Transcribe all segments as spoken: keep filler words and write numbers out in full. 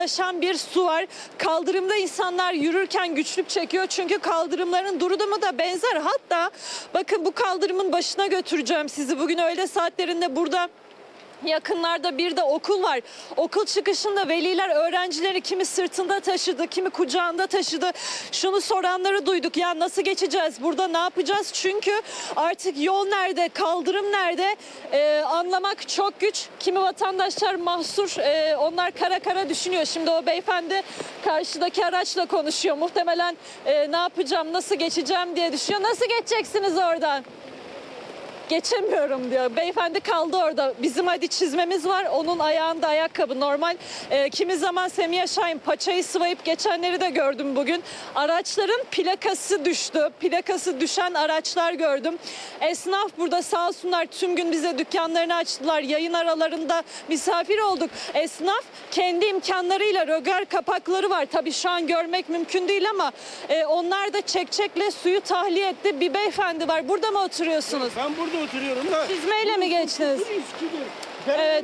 Yaşan bir su var. Kaldırımda insanlar yürürken güçlük çekiyor. Çünkü kaldırımların durumu da benzer. Hatta bakın bu kaldırımın başına götüreceğim sizi. Bugün öğle saatlerinde burada yakınlarda bir de okul var. Okul çıkışında veliler öğrencileri kimi sırtında taşıdı, kimi kucağında taşıdı. Şunu soranları duyduk. Ya nasıl geçeceğiz? Burada ne yapacağız? Çünkü artık yol nerede, kaldırım nerede ee, anlamak çok güç. Kimi vatandaşlar mahsur. Ee, onlar kara kara düşünüyor. Şimdi o beyefendi karşıdaki araçla konuşuyor. Muhtemelen e, ne yapacağım, nasıl geçeceğim diye düşünüyor. Nasıl geçeceksiniz oradan? Geçemiyorum diyor. Beyefendi kaldı orada. Bizim hadi çizmemiz var. Onun ayağında ayakkabı normal. E, kimi zaman Semiha Şahin paçayı sıvayıp geçenleri de gördüm bugün. Araçların plakası düştü. Plakası düşen araçlar gördüm. Esnaf burada sağ olsunlar tüm gün bize dükkanlarını açtılar. Yayın aralarında misafir olduk. Esnaf kendi imkanlarıyla rögar kapakları var. Tabii şu an görmek mümkün değil ama e, onlar da çekçekle suyu tahliye etti. Bir beyefendi var. Burada mı oturuyorsunuz? Ben burada oturuyorum da. Çizmeyle mi geçtiniz? Evet.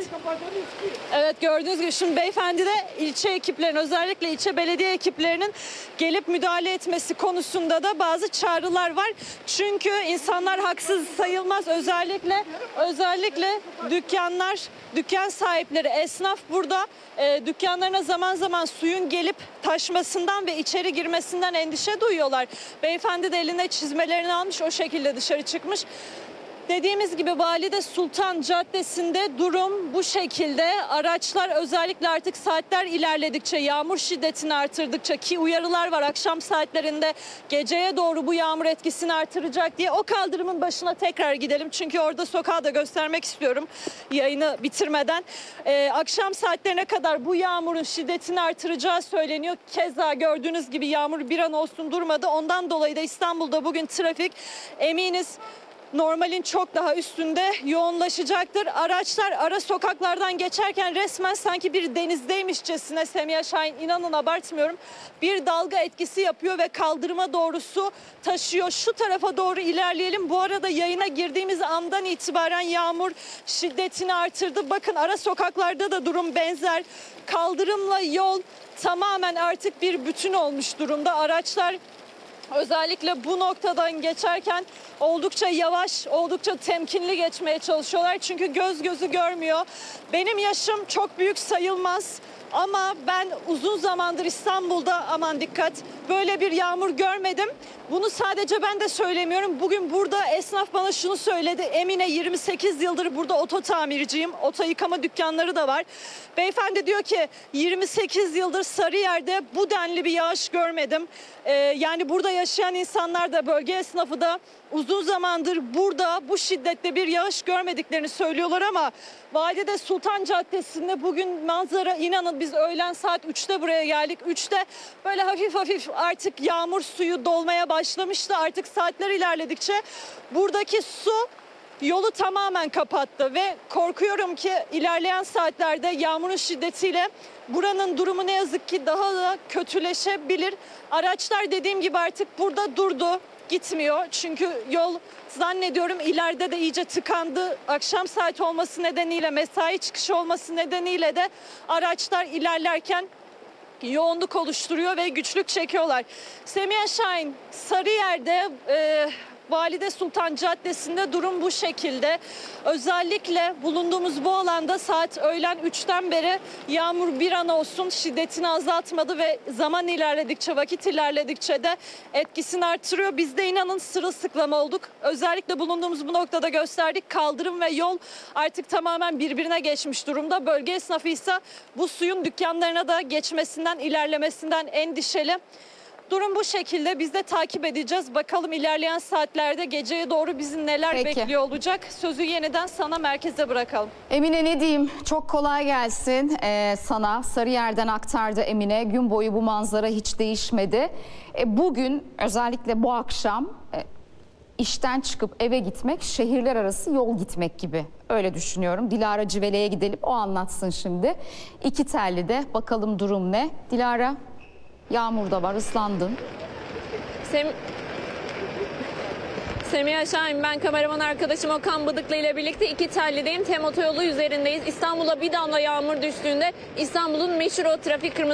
Evet, gördüğünüz gibi şimdi beyefendi de ilçe ekiplerinin, özellikle ilçe belediye ekiplerinin gelip müdahale etmesi konusunda da bazı çağrılar var. Çünkü insanlar haksız sayılmaz. Özellikle özellikle dükkanlar, dükkan sahipleri, esnaf burada e, dükkanlarına zaman zaman suyun gelip taşmasından ve içeri girmesinden endişe duyuyorlar. Beyefendi de eline çizmelerini almış, o şekilde dışarı çıkmış. Dediğimiz gibi Valide Sultan Caddesi'nde durum bu şekilde. Araçlar özellikle artık saatler ilerledikçe, yağmur şiddetini artırdıkça, ki uyarılar var akşam saatlerinde geceye doğru bu yağmur etkisini artıracak diye. O kaldırımın başına tekrar gidelim. Çünkü orada sokağı da göstermek istiyorum yayını bitirmeden. Ee, akşam saatlerine kadar bu yağmurun şiddetini artıracağı söyleniyor. Keza gördüğünüz gibi yağmur bir an olsun durmadı. Ondan dolayı da İstanbul'da bugün trafik eminiz normalin çok daha üstünde yoğunlaşacaktır. Araçlar ara sokaklardan geçerken resmen sanki bir denizdeymişçesine, Semiha Şahin, inanın abartmıyorum, bir dalga etkisi yapıyor ve kaldırıma doğru su taşıyor. Şu tarafa doğru ilerleyelim. Bu arada yayına girdiğimiz andan itibaren yağmur şiddetini artırdı. Bakın ara sokaklarda da durum benzer. Kaldırımla yol tamamen artık bir bütün olmuş durumda. Araçlar özellikle bu noktadan geçerken oldukça yavaş, oldukça temkinli geçmeye çalışıyorlar. Çünkü göz gözü görmüyor. Benim yaşım çok büyük sayılmaz. Ama ben uzun zamandır İstanbul'da, aman dikkat, böyle bir yağmur görmedim. Bunu sadece ben de söylemiyorum. Bugün burada esnaf bana şunu söyledi. Emine, yirmi sekiz yıldır burada oto tamirciyim. Oto yıkama dükkanları da var. Beyefendi diyor ki yirmi sekiz yıldır Sarıyer'de bu denli bir yağış görmedim. Ee, yani burada yaşayan insanlar da, bölge esnafı da uzun zamandır burada bu şiddette bir yağış görmediklerini söylüyorlar ama Valide Sultan Caddesi'nde bugün manzara, inanın biz öğlen saat üçte buraya geldik. üçte böyle hafif hafif artık yağmur suyu dolmaya başlamıştı. Artık saatler ilerledikçe buradaki su yolu tamamen kapattı ve korkuyorum ki ilerleyen saatlerde yağmurun şiddetiyle buranın durumu ne yazık ki daha da kötüleşebilir. Araçlar dediğim gibi artık burada durdu, gitmiyor. Çünkü yol zannediyorum ileride de iyice tıkandı. Akşam saati olması nedeniyle, mesai çıkışı olması nedeniyle de araçlar ilerlerken yoğunluk oluşturuyor ve güçlük çekiyorlar. Semiha Şahin, Sarıyer'de e, Valide Sultan Caddesi'nde durum bu şekilde. Özellikle bulunduğumuz bu alanda saat öğlen üçten beri yağmur bir an olsun şiddetini azaltmadı ve zaman ilerledikçe, vakit ilerledikçe de etkisini artırıyor. Biz de inanın sırılsıklam olduk. Özellikle bulunduğumuz bu noktada gösterdik. Kaldırım ve yol artık tamamen birbirine geçmiş durumda. Bölge esnafı ise bu suyun dükkanlarına da geçmesinden, ilerlemesinden endişeli. Durum bu şekilde, biz de takip edeceğiz. Bakalım ilerleyen saatlerde geceye doğru bizi neler Peki. bekliyor olacak. Sözü yeniden sana, merkeze bırakalım. Emine, ne diyeyim, çok kolay gelsin ee, sana. Sarıyer'den aktardı Emine. Gün boyu bu manzara hiç değişmedi. E, bugün özellikle bu akşam e, işten çıkıp eve gitmek şehirler arası yol gitmek gibi. Öyle düşünüyorum. Dilara Civele'ye gidelim, o anlatsın şimdi. İki telli de bakalım durum ne? Dilara, yağmur da var, ıslandın. Sem Semiha Şahin, ben kameraman arkadaşım Okan Bıdıklı ile birlikte iki tellideyim. Tem otoyolu üzerindeyiz. İstanbul'a bir damla yağmur düştüğünde İstanbul'un meşhur o trafik kırmızı